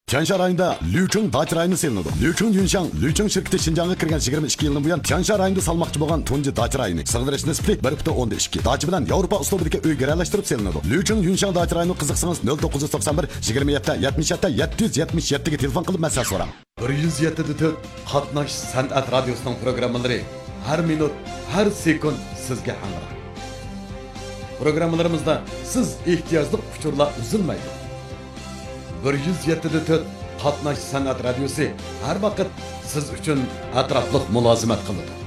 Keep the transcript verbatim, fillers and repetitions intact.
Tianshan rayonida Liuchun dacha rayoni selinadi. Liuchun Yunshan, Liuchun şirketi Şinjan'a kirgan yigirma ikki yildan buyon Tianshan rayonida salmoqchi bo'lgan tunji dacha rayoni. Sig'dirish nisbati bir butun o'nda ikki. Dacha bilan Yevropa uslubidagi uy garalashtirib selinadi. Liuchun Yunshan dacha rayoni qiziqsangiz nol to'qqiz yuz to'qson bir yigirma yetti yetmish yetti yetti yuz yetmish yetti ga telefon qilib masala so'rang. bir yuz yetti nuqta to'rt Qatnash san'at radiosining programmalari har minut, har sekund sizga hamroh. Programmalarimizda siz ehtiyojli uchurlar uzilmaydi. bir yuz yetti nuqta to'rt Qatnash san'at radiosi har vaqt siz uchun atrofli mulozimat qiladi.